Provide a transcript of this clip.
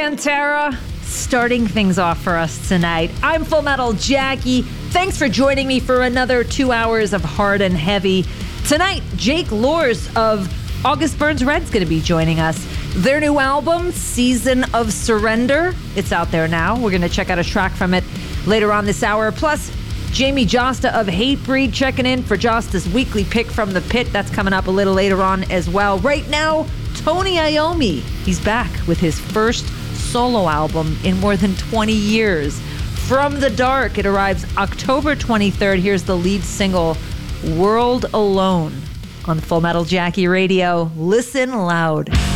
Pantera starting things off for us tonight. I'm Full Metal Jackie. Thanks for joining me for another 2 hours of hard and heavy. Tonight, Jake Lors of August Burns Red's going to be joining us. Their new album, Season of Surrender, it's out there now. We're going to check out a track from it later on this hour. Plus, Jamie Josta of Hatebreed checking in for Josta's weekly pick from the pit. That's coming up a little later on as well. Right now, Tony Iommi. He's back with his first solo album in more than 20 years. From the Dark, it arrives October 23rd. Here's the lead single, World Alone, on Full Metal Jackie Radio. Listen loud.